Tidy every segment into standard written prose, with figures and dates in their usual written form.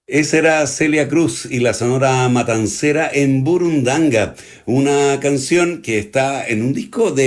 Esa era Celia Cruz y la Sonora Matancera en Burundanga, una canción que está en un disco de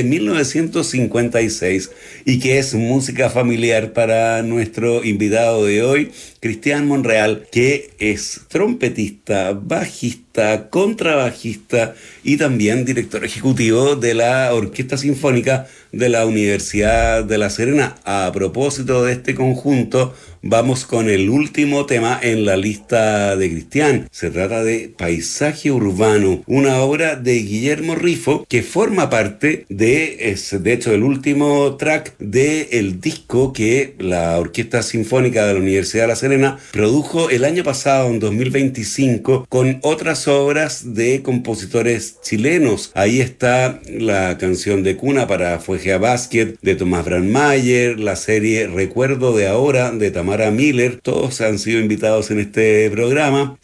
1956 y que es música familiar para nuestro invitado de hoy, Cristian Monreal, que es trompetista, bajista, contrabajista y también director ejecutivo de la Orquesta Sinfónica de la Universidad de La Serena. A propósito de este conjunto, vamos con el último tema en la lista de Cristian. Se trata de Paisaje Urbano, una obra de Guillermo Rifo que forma parte de hecho, el último track del disco que la Orquesta Sinfónica de la Universidad de La Serena produjo el año pasado, en 2025, con otras obras de compositores chilenos. Ahí está la canción de cuna para Fuegea Basket de Tomás Brandmeier, la serie Recuerdo de Ahora de Tamara Miller, todos han sido invitados en este programa.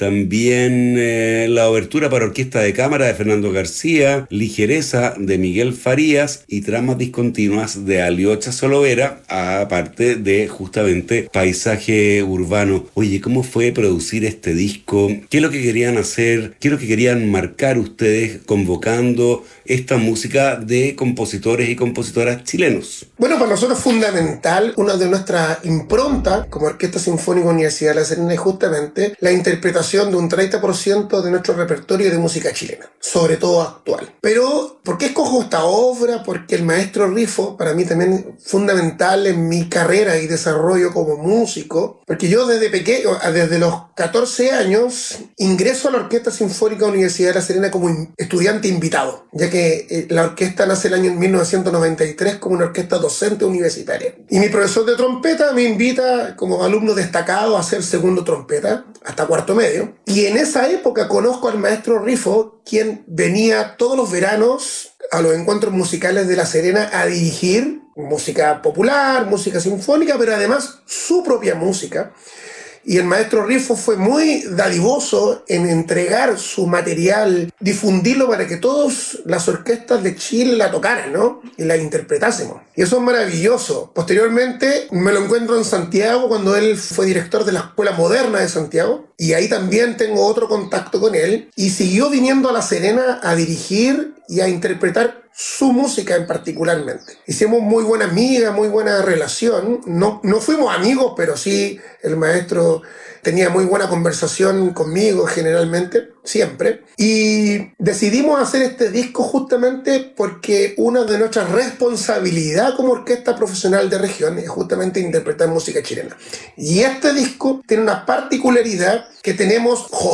También la obertura para orquesta de cámara de Fernando García, Ligereza de Miguel Farías y Tramas Discontinuas de Aliocha Solovera, aparte de justamente Paisaje Urbano. Oye, ¿cómo fue producir este disco? ¿Qué es lo que querían hacer? ¿Qué es lo que querían marcar ustedes convocando esta música de compositores y compositoras chilenos? Bueno, para nosotros es fundamental, una de nuestras improntas como Orquesta Sinfónica Universidad de La Serena es justamente la interpretación de un 30% de nuestro repertorio de música chilena, sobre todo actual. Pero, ¿por qué escojo esta obra? Porque el maestro Rifo, para mí también es fundamental en mi carrera y desarrollo como músico, porque yo desde pequeño, desde los 14 años, ingreso a la Orquesta Sinfónica Universidad de La Serena como estudiante invitado, ya que la orquesta nace el año 1993 como una orquesta docente universitaria. Y mi profesor de trompeta me invita como alumno destacado a ser segundo trompeta, hasta cuarto medio. Y en esa época conozco al maestro Rifo, quien venía todos los veranos a los encuentros musicales de La Serena a dirigir música popular, música sinfónica, pero además su propia música. Y el maestro Rifo fue muy dadivoso en entregar su material, difundirlo para que todas las orquestas de Chile la tocaran, ¿no? Y la interpretásemos. Y eso es maravilloso. Posteriormente me lo encuentro en Santiago cuando él fue director de la Escuela Moderna de Santiago. Y ahí también tengo otro contacto con él. Y siguió viniendo a La Serena a dirigir y a interpretar su música en particularmente. Hicimos muy buena amiga, muy buena relación. No fuimos amigos, pero sí el maestro tenía muy buena conversación conmigo generalmente, siempre. Y decidimos hacer este disco justamente porque una de nuestras responsabilidades como orquesta profesional de región es justamente interpretar música chilena. Y este disco tiene una particularidad que tenemos